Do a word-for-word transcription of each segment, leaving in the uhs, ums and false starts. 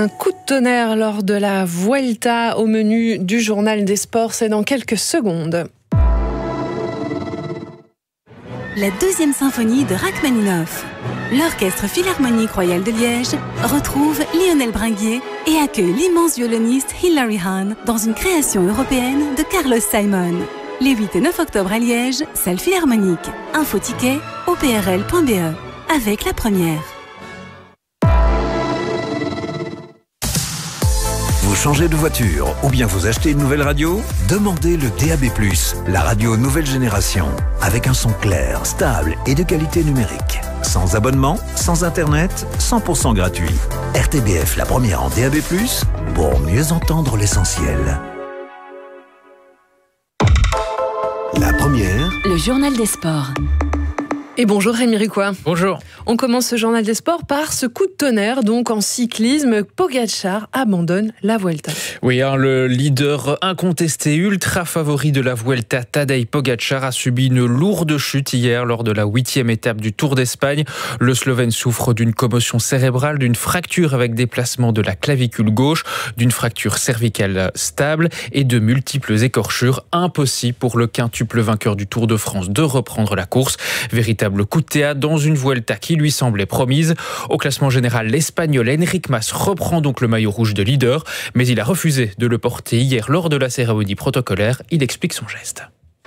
Un coup de tonnerre lors de la Vuelta au menu du journal des sports, c'est dans quelques secondes. La deuxième symphonie de Rachmaninoff. L'Orchestre Philharmonique Royal de Liège retrouve Lionel Bringuier et accueille l'immense violoniste Hilary Hahn dans une création européenne de Carlos Simon. Les huit et neuf octobre à Liège, salle Philharmonique. Info ticket o p r l point b e avec la première. Vous changez de voiture ou bien vous achetez une nouvelle radio? Demandez le D A B plus, la radio nouvelle génération, avec un son clair, stable et de qualité numérique. Sans abonnement, sans internet, cent pour cent gratuit. R T B F, la première en D A B plus, pour mieux entendre l'essentiel. La première, le journal des sports. Et bonjour Rémi Ricois. Bonjour. On commence ce journal des sports par ce coup de tonnerre. Donc en cyclisme, Pogačar abandonne la Vuelta. Oui, hein, le leader incontesté ultra favori de la Vuelta, Tadej Pogačar, a subi une lourde chute hier lors de la huitième étape du Tour d'Espagne. Le Slovène souffre d'une commotion cérébrale, d'une fracture avec déplacement de la clavicule gauche, d'une fracture cervicale stable et de multiples écorchures. Impossible pour le quintuple vainqueur du Tour de France de reprendre la course. Véritable coup de théâtre dans une Vuelta qui lui semblait promise. Au classement général, l'Espagnol Enric Mas reprend donc le maillot rouge de leader, mais il a refusé de le porter hier lors de la cérémonie protocolaire. Il explique son geste.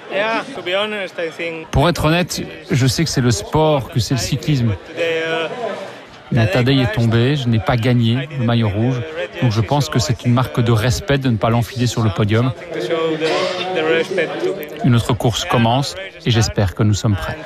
Pour être honnête, je sais que c'est le sport, que c'est le cyclisme. Mais Tadej est tombé, je n'ai pas gagné le maillot rouge, donc je pense que c'est une marque de respect de ne pas l'enfiler sur le podium. Une autre course commence et j'espère que nous sommes prêts.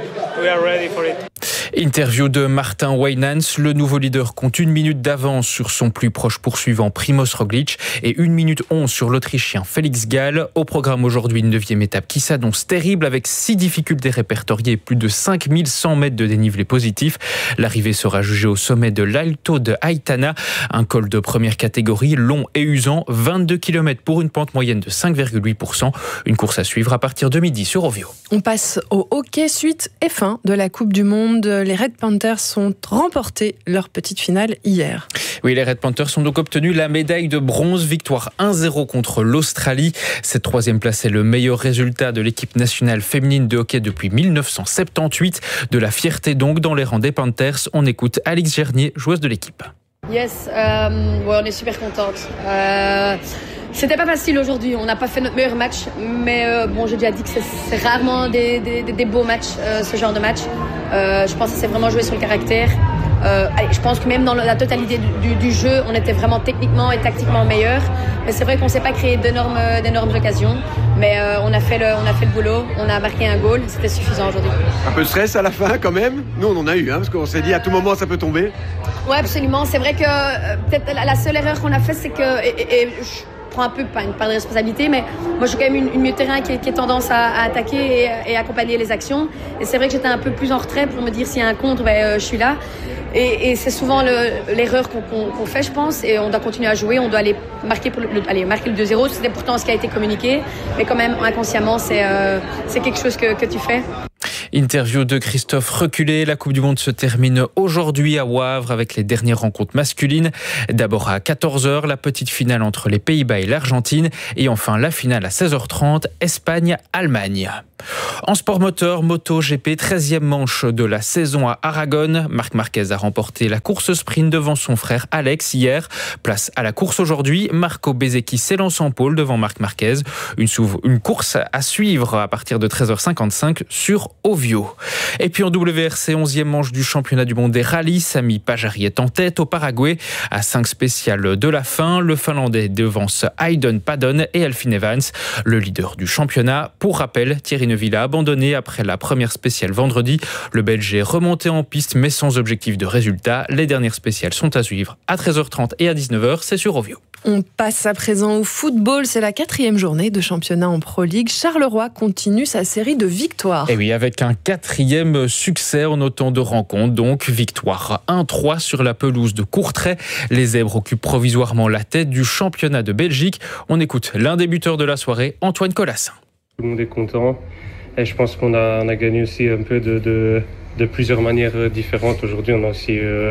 Interview de Martin Wainans. Le nouveau leader compte une minute d'avance sur son plus proche poursuivant Primož Roglič et une minute onze sur l'Autrichien Félix Gall. Au programme aujourd'hui, une neuvième étape qui s'annonce terrible avec six difficultés répertoriées et plus de cinq mille cent mètres de dénivelé positif. L'arrivée sera jugée au sommet de l'Alto de Aitana, un col de première catégorie long et usant, vingt-deux kilomètres pour une pente moyenne de cinq virgule huit pour cent. Une course à suivre à partir de midi sur Ovio. On passe au hockey suite F un de la Coupe du Monde. Les Red Panthers ont remporté leur petite finale hier. Oui, les Red Panthers ont donc obtenu la médaille de bronze, victoire un zéro contre l'Australie. Cette troisième place est le meilleur résultat de l'équipe nationale féminine de hockey depuis mille neuf cent soixante-dix-huit. De la fierté donc dans les rangs des Panthers. On écoute Alix Gernier, joueuse de l'équipe. Yes, euh, ouais, on est super contente. Euh, c'était pas facile aujourd'hui, on n'a pas fait notre meilleur match, mais euh, bon, j'ai déjà dit que c'est, c'est rarement des, des, des beaux matchs, euh, ce genre de match. Euh, je pense que c'est vraiment joué sur le caractère. Euh, allez, je pense que même dans la totalité du, du, du jeu, on était vraiment techniquement et tactiquement meilleurs. Mais c'est vrai qu'on ne s'est pas créé d'énormes, d'énormes occasions. Mais euh, on, a fait le, on a fait le boulot, on a marqué un goal, c'était suffisant aujourd'hui. Un peu de stress à la fin quand même. Nous on en a eu, hein, parce qu'on s'est dit à tout moment ça peut tomber. Oui, absolument. C'est vrai que euh, peut-être la, la seule erreur qu'on a faite, c'est que... Et, et, et, je, prends un peu, pas une part de responsabilité, mais moi je suis quand même une, une milieu de terrain qui, qui a tendance à, à attaquer et, et accompagner les actions. Et c'est vrai que j'étais un peu plus en retrait pour me dire s'il y a un contre, ben, euh, je suis là. Et, et c'est souvent le, l'erreur qu'on, qu'on, qu'on fait, je pense, et on doit continuer à jouer, on doit aller marquer, pour le, aller marquer le deux zéro. C'était pourtant ce qui a été communiqué, mais quand même inconsciemment, c'est, euh, c'est quelque chose que, que tu fais. Interview de Christophe Reculé. La Coupe du Monde se termine aujourd'hui à Wavre avec les dernières rencontres masculines. D'abord à quatorze heures, la petite finale entre les Pays-Bas et l'Argentine. Et enfin la finale à seize heures trente, Espagne-Allemagne. En sport moteur, MotoGP, treizième manche de la saison à Aragon. Marc Marquez a remporté la course sprint devant son frère Alex hier. Place à la course aujourd'hui. Marco Bezzecchi s'élance en pôle devant Marc Marquez. Une, sou- une course à suivre à partir de treize heures cinquante-cinq sur Ovio. Et puis en W R C, onzième manche du championnat du monde des rallyes. Sami Pajari est en tête au Paraguay. À cinq spéciales de la fin, le Finlandais devance Hayden Paddon et Elfyn Evans, le leader du championnat. Pour rappel, Thierry Neuville a abandonné après la première spéciale vendredi. Le Belge est remonté en piste mais sans objectif de résultat. Les dernières spéciales sont à suivre à treize heures trente et à dix-neuf heures, c'est sur Ovio. On passe à présent au football. C'est la quatrième journée de championnat en Pro League. Charleroi continue sa série de victoires. Et oui, avec un quatrième succès en autant de rencontres. Donc, victoire un trois sur la pelouse de Courtrai. Les Zèbres occupent provisoirement la tête du championnat de Belgique. On écoute l'un des buteurs de la soirée, Antoine Colassin. Tout le monde est content. Et je pense qu'on a, on a gagné aussi un peu de, de, de plusieurs manières différentes. Aujourd'hui, on a aussi euh,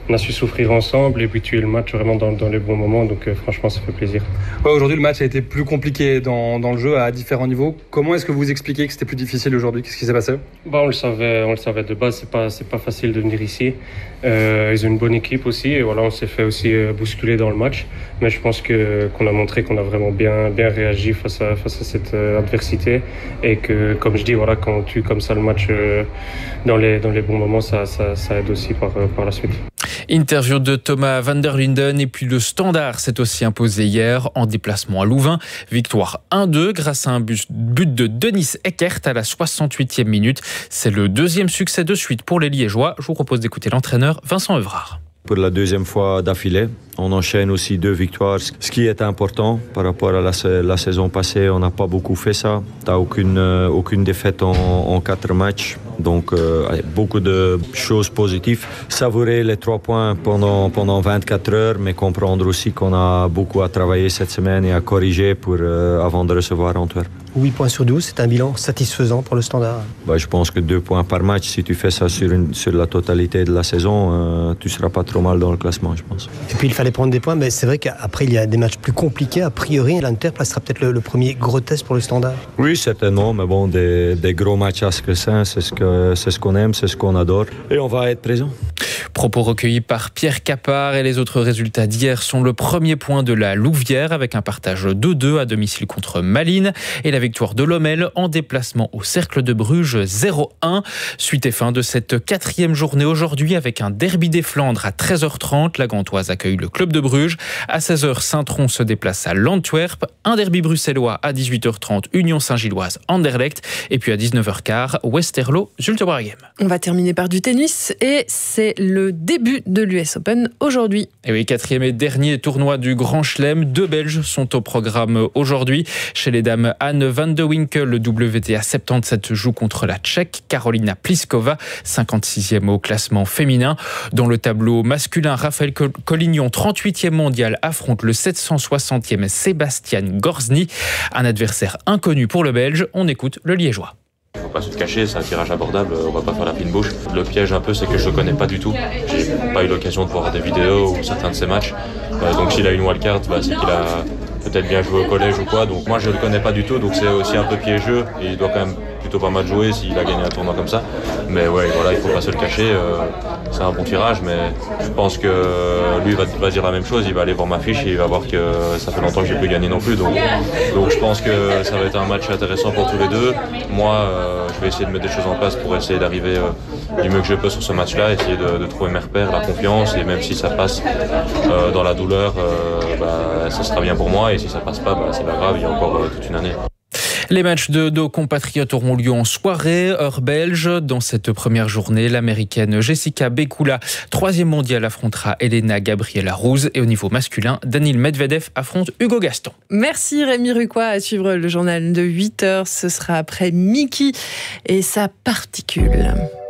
on a su souffrir ensemble et puis tuer le match vraiment dans, dans les bons moments. Donc euh, franchement, ça fait plaisir. Ouais, aujourd'hui, le match a été plus compliqué dans, dans le jeu à différents niveaux. Comment est-ce que vous expliquez que c'était plus difficile aujourd'hui? Qu'est-ce qui s'est passé? Bah, on le savait, on le savait de base. C'est pas, c'est pas facile de venir ici. Euh, ils ont une bonne équipe aussi. Et voilà, on s'est fait aussi euh, bousculer dans le match. Mais je pense que qu'on a montré qu'on a vraiment bien, bien réagi face à, face à cette euh, adversité et que, comme je dis, voilà, quand on tue comme ça le match euh, dans les, dans les bons moments, ça, ça, ça aide aussi par, par la suite. Interview de Thomas van der Linden et puis le Standard s'est aussi imposé hier en déplacement à Louvain. Victoire un deux grâce à un but de Denis Eckert à la soixante-huitième minute. C'est le deuxième succès de suite pour les Liégeois. Je vous propose d'écouter l'entraîneur Vincent Evrard. Pour la deuxième fois d'affilée, on enchaîne aussi deux victoires, ce qui est important par rapport à la, la saison passée. On n'a pas beaucoup fait ça. Tu n'as aucune, euh, aucune défaite en, en quatre matchs. Donc, euh, beaucoup de choses positives. Savourer les trois points pendant, pendant vingt-quatre heures, mais comprendre aussi qu'on a beaucoup à travailler cette semaine et à corriger pour, euh, avant de recevoir Antwerp. huit points sur douze, c'est un bilan satisfaisant pour le Standard. Bah, je pense que deux points par match, si tu fais ça sur, une, sur la totalité de la saison, euh, tu ne seras pas trop mal dans le classement, je pense. Et puis il fallait prendre des points, mais c'est vrai qu'après il y a des matchs plus compliqués. A priori, l'Inter sera peut-être le, le premier gros test pour le Standard. Oui, certainement, mais bon, des, des gros matchs à Scressin, c'est ce que, c'est ce qu'on aime, c'est ce qu'on adore, et on va être présent. Propos recueillis par Pierre Capard et les autres résultats d'hier sont le premier point de la Louvière avec un partage deux deux à domicile contre Malines et la victoire de Lommel en déplacement au Cercle de Bruges zéro un. Suite et fin de cette quatrième journée aujourd'hui avec un derby des Flandres à treize heures trente. La Gantoise accueille le club de Bruges. À seize heures, Saint-Tron se déplace à l'Antwerp. Un derby bruxellois à dix-huit heures trente, Union Saint-Gilloise Anderlecht. Et puis à dix-neuf heures quinze, Westerlo Zulte Waregem. On va terminer par du tennis et c'est le début de l'U S Open aujourd'hui. Et oui, quatrième et dernier tournoi du Grand Chelem. Deux Belges sont au programme aujourd'hui. Chez les dames, Anne van de Winkel, le W T A soixante-dix-sept, joue contre la Tchèque Karolina Pliskova, cinquante-sixième au classement féminin. Dans le tableau masculin, Raphaël Collignon, trente-huitième mondial, affronte le sept cent soixantième Sébastien Gorzny. Un adversaire inconnu pour le Belge. On écoute le Liégeois. Il ne faut pas se cacher, c'est un tirage abordable, on va pas faire la fine bouche. Le piège un peu, c'est que je le connais pas du tout. J'ai pas eu l'occasion de voir des vidéos ou certains de ses matchs. Euh, donc s'il a une wildcard, bah, c'est qu'il a peut-être bien joué au collège ou quoi. Donc moi je le connais pas du tout, donc c'est aussi un peu piégeux et il doit quand même plutôt pas mal jouer s'il a gagné un tournoi comme ça. Mais ouais, voilà, il faut pas se le cacher. Euh, c'est un bon tirage, mais je pense que lui va, va dire la même chose. Il va aller voir ma fiche et il va voir que ça fait longtemps que j'ai plus gagné non plus. Donc, donc je pense que ça va être un match intéressant pour tous les deux. Moi, euh, je vais essayer de mettre des choses en place pour essayer d'arriver euh, du mieux que je peux sur ce match-là, essayer de, de trouver mes repères, la confiance, et même si ça passe euh, dans la douleur, euh, bah, ça sera bien pour moi. Et si ça passe pas, bah, c'est pas grave. Il y a encore euh, toute une année. Les matchs de nos compatriotes auront lieu en soirée, heure belge. Dans cette première journée, l'américaine Jessica Bekula, troisième mondiale, affrontera Elena Gabriela Ruse. Et au niveau masculin, Daniil Medvedev affronte Hugo Gaston. Merci Rémi Rucois. À suivre le journal de huit heures. Ce sera après Mickey et sa particule.